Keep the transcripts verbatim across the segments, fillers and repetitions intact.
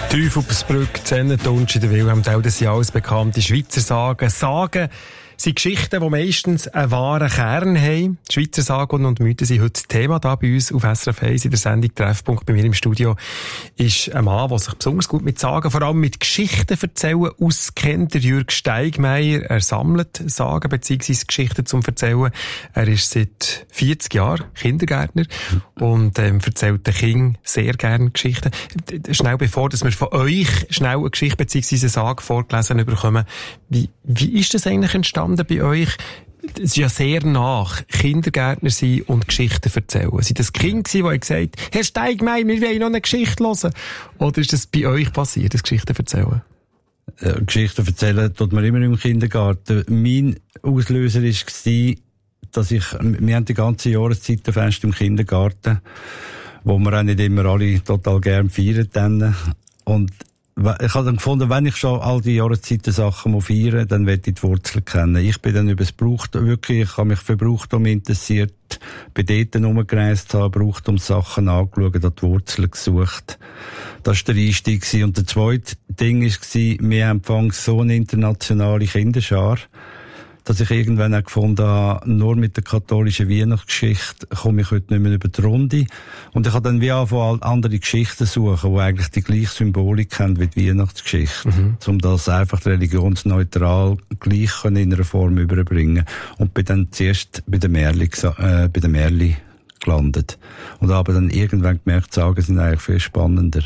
Teufelsbrücke, Zennendunsch, der Wilhelm Tell, das sind alles bekannte Schweizer Sagen. Sagen sind Geschichten, die meistens einen wahren Kern haben. Die Schweizer Sagen und Mythen sind heute Thema da bei uns auf S R F eins in der Sendung Treffpunkt. Bei mir im Studio ist ein Mann, der sich besonders gut mit Sagen, vor allem mit Geschichten erzählen auskennt. Der Jürg Steigmeier. Er sammelt Sagen bzw. Geschichten zum Erzählen. Er ist seit vierzig Jahren Kindergärtner und ähm, erzählt den Kindern sehr gerne Geschichten. Schnell bevor dass wir von euch schnell eine Geschichte bzw. eine Sage vorgelesen bekommen, wie, wie ist das eigentlich entstanden bei euch? Es ist ja sehr nach Kindergärtner sein und Geschichten erzählen. Sind das Kinder, die gesagt haben, Herr Steigmeier, wir wollen noch eine Geschichte hören? Oder ist das bei euch passiert, das Geschichten erzählen? Ja, Geschichten erzählen tut man immer im Kindergarten. Mein Auslöser war, dass ich, wir haben die ganze Jahreszeit fest im Kindergarten, wo wir auch nicht immer alle total gern feiern dann. Und ich habe dann gefunden, wenn ich schon all die Jahreszeiten Sachen feiern muss, dann will ich die Wurzeln kennen. Ich bin dann über das Brauchtum, wirklich, ich habe mich für Brauchtum interessiert, bin dort rumgereist, habe Brauchtum Sachen angeschaut, habe die Wurzeln gesucht. Das war der Einstieg. Und der zweite Ding war, wir haben anfangs so eine internationale Kinderschar, dass ich irgendwann auch gefunden habe, nur mit der katholischen Weihnachtsgeschichte komme ich heute nicht mehr über die Runde. Und ich habe dann wie angefangen, andere Geschichten zu suchen, die eigentlich die gleiche Symbolik haben wie die Weihnachtsgeschichte. Mhm. Um das einfach religionsneutral gleich in einer Form überbringen. Und bin dann zuerst bei der Märli, äh, bei der Märli gelandet. Und habe dann irgendwann gemerkt, Sagen sind eigentlich viel spannender.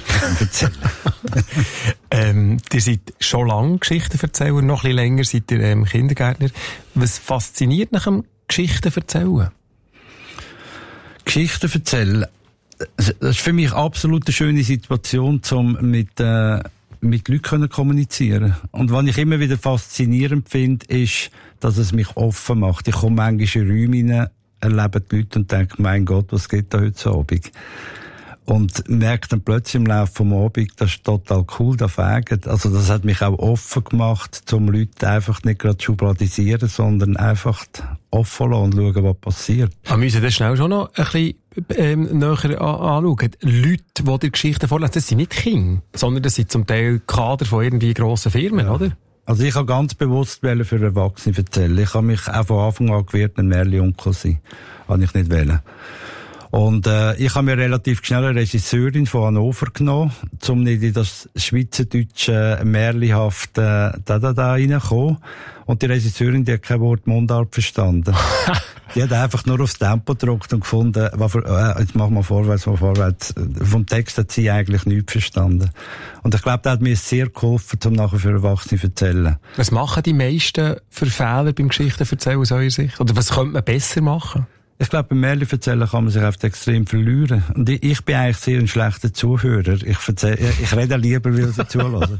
ähm, ihr seid schon lange Geschichtenverzähler, noch ein bisschen länger seid ihr ähm, Kindergärtner. Was fasziniert nach dem Geschichtenverzählen? Geschichten erzählen, das ist für mich absolut eine schöne Situation, um mit, äh, mit Leuten kommunizieren. Und was ich immer wieder faszinierend finde, ist, dass es mich offen macht. Ich komme manchmal in Räume hinein, erlebe die Leute und denke, mein Gott, was geht da heute Abend? Und merke dann plötzlich im Laufe des Abends, das ist total cool, da fägt. Also das hat mich auch offen gemacht, um Leute einfach nicht gerade zu schubladisieren, sondern einfach offen lassen und schauen, was passiert. Wir müssen das schnell schon noch ein bisschen ähm, näher anschauen. Leute, die die Geschichten vorlesen, das sind nicht Kinder, sondern das sind zum Teil Kader von irgendwie grossen Firmen, ja. Oder? Also ich habe ganz bewusst für Erwachsene erzählen. Ich habe mich auch von Anfang an gewehrt, ein Märli-Onkel sein. Habe ich nicht wollen. Und äh, ich habe mir relativ schnell eine Regisseurin von Hannover genommen, um nicht in das schweizerdeutsche, märlihafte da da da reinzukommen. Und die Regisseurin, die hat kein Wort Mundart verstanden. Die hat einfach nur aufs Tempo gedrückt und gefunden, was für, äh, jetzt machen wir vorwärts, mal vorwärts. Vom Text hat sie eigentlich nichts verstanden. Und ich glaube, das hat mir sehr geholfen, um nachher für Erwachsene zu erzählen. Was machen die meisten für Fehler beim Geschichtenverzählen aus eurer Sicht? Oder was könnte man besser machen? Ich glaube, beim Märchen erzählen kann man sich oft extrem verlieren. Und ich, ich bin eigentlich sehr ein schlechter Zuhörer. Ich, erzähle, ich rede lieber, weil sie zulassen.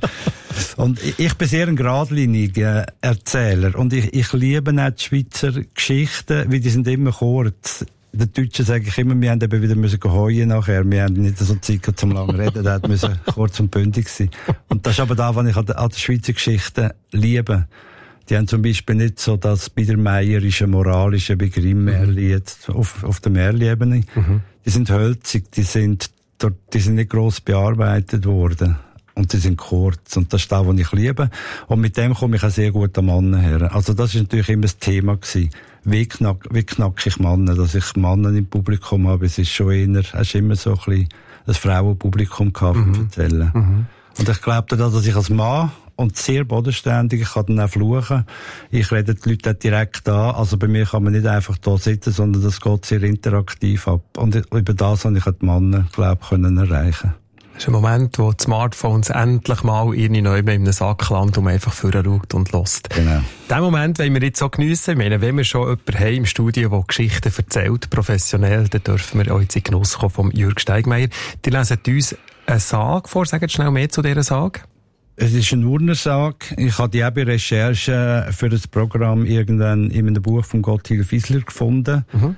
Und ich, ich bin sehr ein geradliniger Erzähler. Und ich, ich liebe auch die Schweizer Geschichten, weil die sind immer kurz. Den Deutschen sage ich immer, wir haben eben wieder müssen heuen nachher. Wir haben nicht so Zeit zum langen Reden, der müssen kurz und bündig sein. Und das ist aber da, was ich an der, an der Schweizer Geschichte liebe. Die haben zum Beispiel nicht so das biedermeierische, moralische Begriff Märli jetzt auf, auf der Märli-Ebene. Mhm. Die sind hölzig, die sind dort, die sind nicht gross bearbeitet worden. Und die sind kurz. Und das ist das, was ich liebe. Und mit dem komme ich auch sehr gut an Männer her. Also das ist natürlich immer das Thema gewesen. Wie knack, wie knack ich Männer? Dass ich Männer im Publikum habe, es ist schon eher, es ist immer so ein bisschen ein Frauenpublikum gehabt, mhm. erzählen. Mhm. Und ich glaube, dass ich als Mann und sehr bodenständig, ich kann dann auch fluchen. Ich rede die Leute direkt an. Also bei mir kann man nicht einfach da sitzen, sondern das geht sehr interaktiv ab. Und über das habe ich die Männer, glaube ich, können erreichen. Das ist ein Moment, wo die Smartphones endlich mal irgendwie neu in einem Sack landen und man einfach vorschaut und hört. Genau. Diesen Moment wollen wir jetzt so geniessen. Ich meine, wenn wir schon jemanden haben im Studio, der Geschichten erzählt, professionell, dann dürfen wir auch jetzt in den Genuss kommen vom Jürg Steigmeier. Die lesen uns eine Sage vor. Sagt schnell mehr zu dieser Sage. Es ist eine Urnersage. Ich habe die auch bei Recherche für das Programm irgendwann in einem Buch von Gotthilf Isler gefunden. Mhm.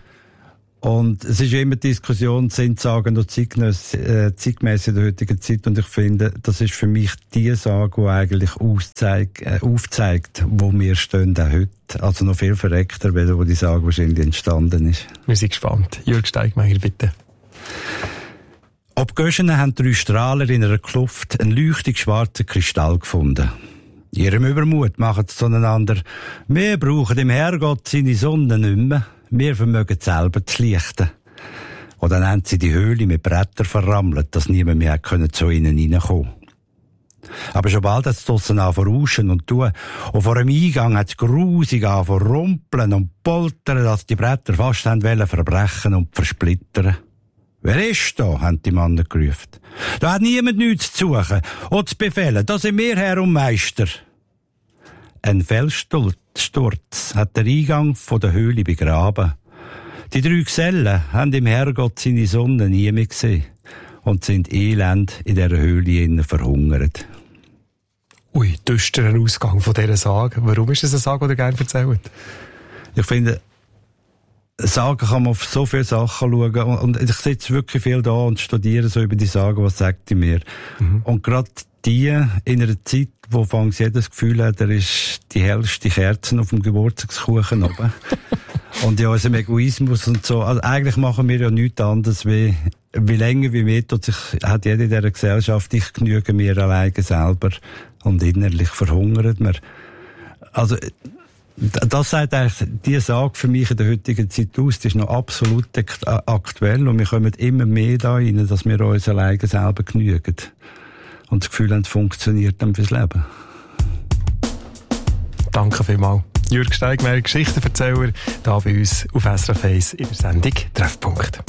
Und es ist ja immer die Diskussion, sind Sagen noch zeitgemäss äh, in der heutigen Zeit. Und ich finde, das ist für mich die Sage, die eigentlich auszeigt, äh, aufzeigt, wo wir stehen auch heute. Also noch viel verreckter, wo die Sage wahrscheinlich entstanden ist. Wir sind gespannt. Jürg Steigmeier, bitte. Ob Göschenen haben drei Strahler in einer Kluft einen leuchtig schwarzen Kristall gefunden. In ihrem Übermut machen sie zueinander: Wir brauchen dem Herrgott seine Sonne nicht mehr, wir vermögen selber zu lichten. Und dann haben sie die Höhle mit Brettern verrammelt, dass niemand mehr zu ihnen reinkommen konnte. Aber schon bald hat es draussen angefangen zu rauschen und tun. Und vor dem Eingang hat es grusig angefangen zu rumpeln und poltern, dass die Bretter fast haben wollen verbrechen und versplittern. Wer ist da? Haben die Männer gerufen. Da hat niemand nichts zu suchen und zu befehlen. Da sind wir Herr und Meister. Ein Felssturz hat den Eingang von der Höhle begraben. Die drei Gesellen haben im Herrgott seine Sonne nie mehr gesehen und sind elend in dieser Höhle verhungert. Ui, düsterer Ausgang von dieser Sage. Warum ist das eine Sage, die ihr gerne erzählt? Ich finde, Sagen kann man auf so viele Sachen schauen. Und ich sitze wirklich viel da und studiere so über die Sagen, was sagt die mir. Mhm. Und gerade die in einer Zeit, wo fängt jeder das Gefühl hat, er ist die hellste Kerze auf dem Geburtstagskuchen oben. Und ja, unserem Egoismus und so. Also eigentlich machen wir ja nichts anderes, wie, wie länger wie mehr tut sich, hat jeder in dieser Gesellschaft, ich genüge mir alleine selber und innerlich verhungert man. Also, das sagt eigentlich, die Sage für mich in der heutigen Zeit aus, die ist noch absolut aktuell und wir kommen immer mehr da rein, dass wir uns alleine selber genügen. Und das Gefühl haben, es funktioniert dann fürs Leben. Danke vielmals. Jürg Steigmeier, Geschichtenverzähler, hier bei uns auf S R F eins in der Sendung Treffpunkt.